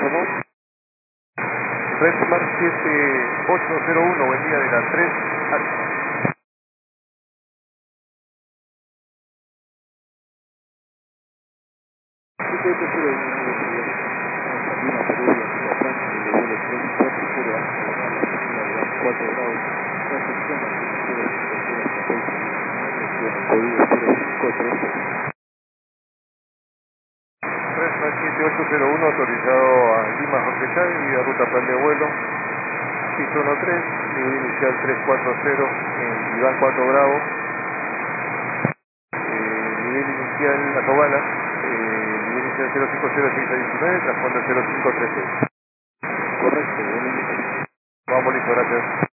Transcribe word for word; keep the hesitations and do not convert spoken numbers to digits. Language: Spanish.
favor. Redmar siete ocho cero uno, buen día de la tres a... siete ocho cero uno, buen día. Lima, Perú, Yucatán, el vuelo tres cuatro cero a Nacional, la primera de cuatro grados. Recepción Martínez cero cinco cero catorce diecinueve, tiene código cero cinco trece. Redmar siete ocho cero uno, autorizado a Lima, Jorge Chávez, y a ruta plan de vuelo. Piso uno tres, nivel inicial tres cuatro cero, en Iván cuatro Bravo. Eh, nivel inicial La Tobala, eh, nivel inicial cero cinco cero seis diecinueve, transponder cero cinco tres seis. Correcto, buenas noches. Vamos, listo, gracias.